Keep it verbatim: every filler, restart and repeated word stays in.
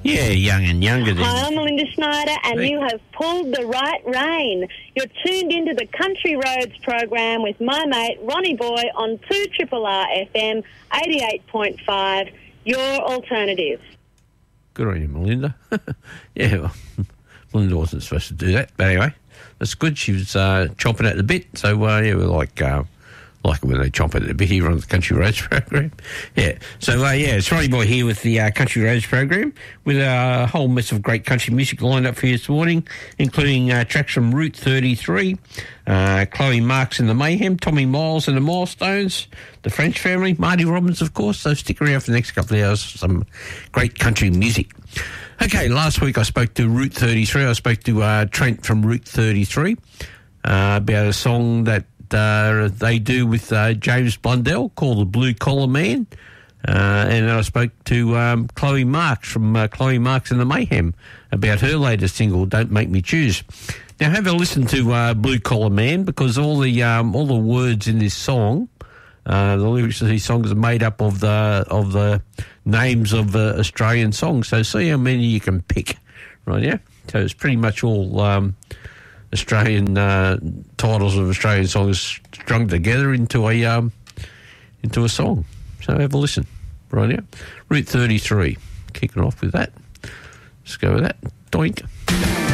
Yeah, young and younger then. Hi, I'm Melinda Schneider, and Hey. you have pulled the right rein. You're tuned into the Country Roads program with my mate Ronnie Boy on two R R R F M, eighty-eight point five, your alternative. Good on you, Melinda. Yeah, well, Melinda wasn't supposed to do that, but anyway, that's good. She was uh, chomping at the bit, so uh, yeah, we're like... Uh, like when they chomp at the bit here on the Country Roads program. Yeah. So, uh, yeah, it's Ronnie Boy here with the uh, Country Roads program with a whole mess of great country music lined up for you this morning, including uh, tracks from Route thirty-three, uh, Chloe Marks and the Mayhem, Tommy Miles and the Milestones, the French Family, Marty Robbins, of course. So stick around for the next couple of hours for some great country music. Okay, last week I spoke to Route thirty-three. I spoke to uh, Trent from Route thirty-three uh, about a song that Uh, they do with uh, James Blundell called The Blue Collar Man. Uh, and then I spoke to um, Chloe Marks from uh, Chloe Marks and the Mayhem about her latest single, Don't Make Me Choose. Now, have a listen to uh, Blue Collar Man, because all the um, all the words in this song, uh, the lyrics of these songs are made up of the of the names of uh, Australian songs. So see how many you can pick, right? Yeah. So it's pretty much all Um, Australian uh, titles of Australian songs strung together into a um, into a song. So have a listen, right now. Route thirty-three, kicking off with that. Let's go with that. Doink.